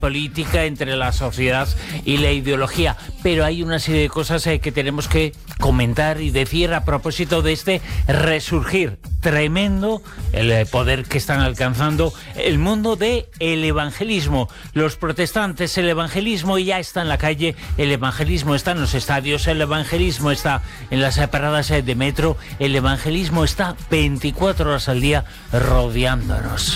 política, entre la sociedad y la ideología, pero hay una serie de cosas que tenemos que comentar y decir a propósito de este resurgir tremendo, el poder que están alcanzando el mundo del evangelismo. Los protestantes, el evangelismo ya está en la calle, el evangelismo está en los estadios, el evangelismo está en las paradas de metro, el evangelismo está 24 horas al día rodeándonos.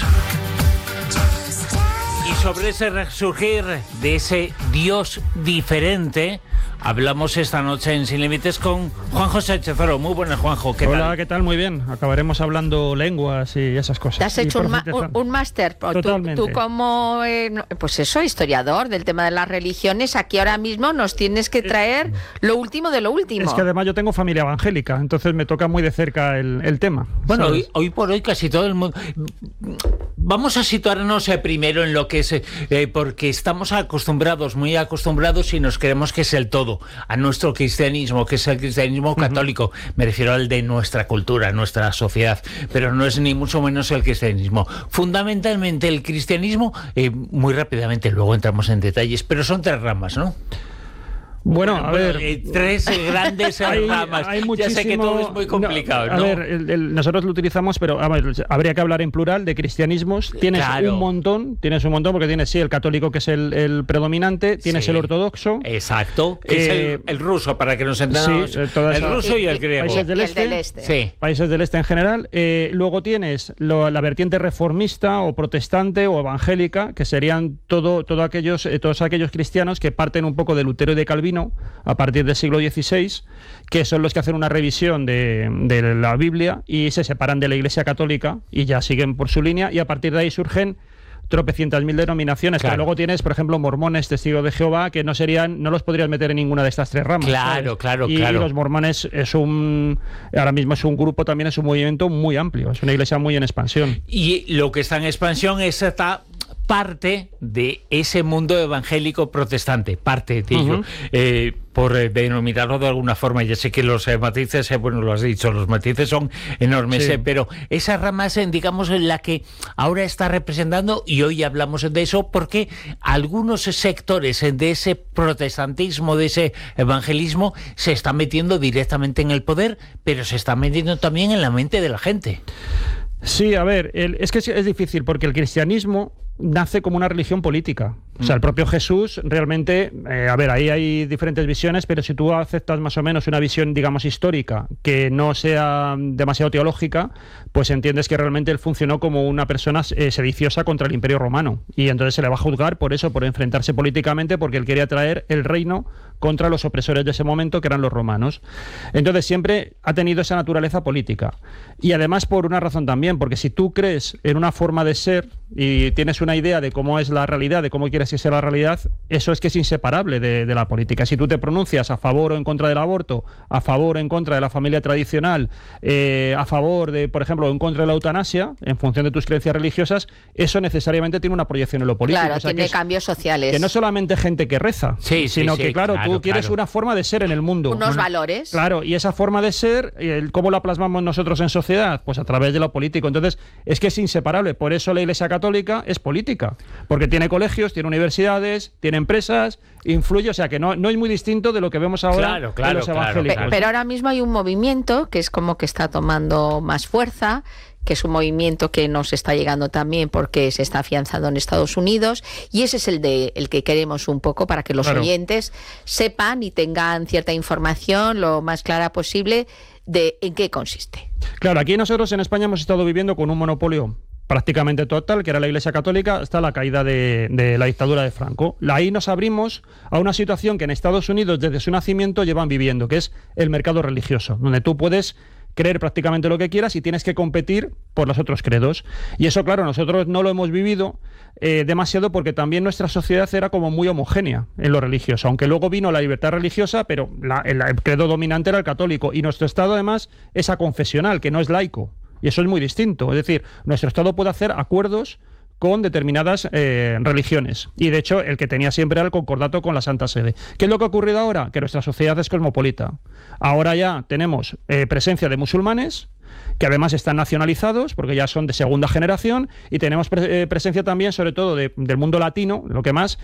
Y sobre ese resurgir de ese Dios diferente, hablamos esta noche en Sin Límites con Juanjo Sánchez Oro. Muy buenas, Juanjo. ¿Qué tal? Hola, ¿qué tal? Muy bien. Acabaremos hablando lenguas y esas cosas. ¿Te has hecho un máster? Totalmente. Tú como, pues eso, historiador del tema de las religiones, aquí ahora mismo nos tienes que traer lo último de lo último. Es que además yo tengo familia evangélica, entonces me toca muy de cerca el tema. Bueno, hoy por hoy casi todo el mundo... Vamos a situarnos primero en lo que es, porque estamos acostumbrados, muy acostumbrados, y nos creemos que es el todo, a nuestro cristianismo, que es el cristianismo católico. Me refiero al de nuestra cultura, nuestra sociedad, pero no es ni mucho menos el cristianismo. Fundamentalmente el cristianismo, muy rápidamente, luego entramos en detalles, pero son tres ramas, ¿no? Bueno, a ver... tres grandes ramas. Ya sé que todo es muy complicado, ¿no? A ver, nosotros lo utilizamos, pero habría que hablar en plural de cristianismos. Tienes un montón, porque tienes, sí, el católico, que es el predominante, tienes el ortodoxo. Exacto, que es el ruso, para que nos entendamos. Sí, el ruso y el griego. Países del este. Sí. Países del este en general. Luego tienes la vertiente reformista o protestante o evangélica, que serían todos aquellos cristianos que parten un poco de Lutero y de Calvino a partir del siglo XVI, que son los que hacen una revisión de la Biblia y se separan de la Iglesia Católica y ya siguen por su línea, y a partir de ahí surgen tropecientas mil denominaciones. Claro. Pero luego tienes, por ejemplo, mormones, testigos de Jehová, que no los podrías meter en ninguna de estas tres ramas. Claro. Y los mormones ahora mismo es un grupo, también es un movimiento muy amplio, es una iglesia muy en expansión. Y lo que está en expansión es esta parte de ese mundo evangélico protestante, parte de ello, por denominarlo de alguna forma. Ya sé que los matices, bueno, lo has dicho, los matices son enormes, pero esa rama es, digamos, la que ahora está representando, y hoy hablamos de eso porque algunos sectores de ese protestantismo, de ese evangelismo, se están metiendo directamente en el poder, pero se están metiendo también en la mente de la gente. Sí, a ver, es que es difícil, porque el cristianismo nace como una religión política. O sea, el propio Jesús realmente, ahí hay diferentes visiones, pero si tú aceptas más o menos una visión, digamos, histórica, que no sea demasiado teológica, pues entiendes que realmente él funcionó como una persona sediciosa contra el Imperio Romano, y entonces se le va a juzgar por eso, por enfrentarse políticamente, porque él quería traer el reino contra los opresores de ese momento, que eran los romanos. Entonces siempre ha tenido esa naturaleza política, y además por una razón también, porque si tú crees en una forma de ser y tienes una idea de cómo es la realidad, de cómo quieres que sea la realidad, eso es que es inseparable de la política. Si tú te pronuncias a favor o en contra del aborto, a favor o en contra de la familia tradicional, a favor de, por ejemplo, o en contra de la eutanasia, en función de tus creencias religiosas, eso necesariamente tiene una proyección en lo político. Claro, tiene cambios sociales. Que no solamente gente que reza, sino que, claro, tú quieres una forma de ser en el mundo. Unos valores. Claro, y esa forma de ser, ¿cómo la plasmamos nosotros en sociedad? Pues a través de lo político. Entonces, es que es inseparable. Por eso la Iglesia Católica es política, porque tiene colegios, tiene universidades, tiene empresas, influye, o sea que no es muy distinto de lo que vemos ahora en los evangélicos. Pero ahora mismo hay un movimiento que es como que está tomando más fuerza, que es un movimiento que nos está llegando también porque se está afianzando en Estados Unidos, y ese es el que queremos un poco, para que los oyentes sepan y tengan cierta información lo más clara posible de en qué consiste. Claro, aquí nosotros en España hemos estado viviendo con un monopolio prácticamente total, que era la Iglesia Católica, hasta la caída de la dictadura de Franco. Ahí nos abrimos a una situación que en Estados Unidos desde su nacimiento llevan viviendo, que es el mercado religioso, donde tú puedes creer prácticamente lo que quieras y tienes que competir por los otros credos. Y eso, claro, nosotros no lo hemos vivido demasiado, porque también nuestra sociedad era como muy homogénea en lo religioso, aunque luego vino la libertad religiosa, pero el credo dominante era el católico, y nuestro Estado además es aconfesional, que no es laico. Y eso es muy distinto. Es decir, nuestro Estado puede hacer acuerdos con determinadas religiones. Y de hecho, el que tenía siempre era el concordato con la Santa Sede. ¿Qué es lo que ha ocurrido ahora? Que nuestra sociedad es cosmopolita. Ahora ya tenemos presencia de musulmanes, que además están nacionalizados, porque ya son de segunda generación, y tenemos presencia también, sobre todo, del mundo latino, lo que más,